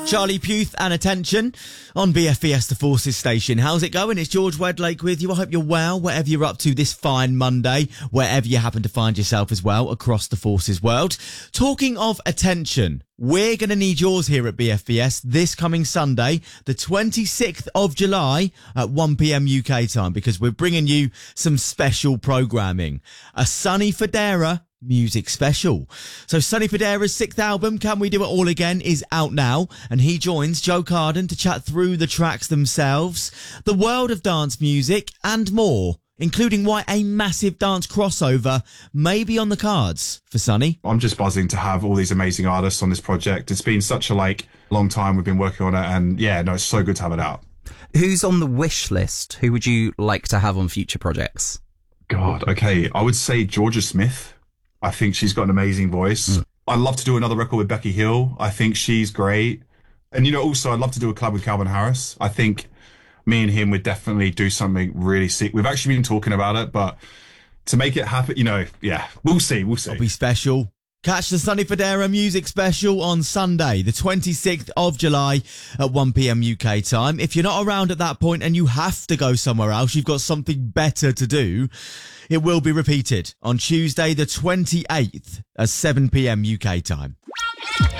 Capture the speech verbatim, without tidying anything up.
Charlie Puth and Attention on B F B S The Forces station. How's it going? It's George Wedlake with you. I hope you're well, whatever you're up to this fine Monday, wherever you happen to find yourself as well across the Forces world. Talking of attention, we're going to need yours here at B F B S this coming Sunday, the twenty-sixth of July at one p m U K time, because we're bringing you some special programming. A Sonny Fodera music special. So Sonny Fodera's sixth album, Can We Do It All Again, is out now, and he joins Joe Carden to chat through the tracks themselves, the world of dance music, and more, including why a massive dance crossover may be on the cards for Sonny. I'm just buzzing to have all these amazing artists on this project. It's been such a like long time we've been working on it, and yeah, no, it's so good to have it out. Who's on the wish list? Who would you like to have on future projects? God, okay, I would say Georgia Smith. I think she's got an amazing voice. Mm. I'd love to do another record with Becky Hill. I think she's great. And, you know, also I'd love to do a collab with Calvin Harris. I think me and him would definitely do something really sick. We've actually been talking about it, but to make it happen, you know, yeah, we'll see, we'll see. It'll be special. Catch the Sonny Fodera music special on Sunday, the twenty-sixth of July at one p m U K time. If you're not around at that point and you have to go somewhere else, you've got something better to do, it will be repeated on Tuesday, the twenty-eighth at seven p m U K time.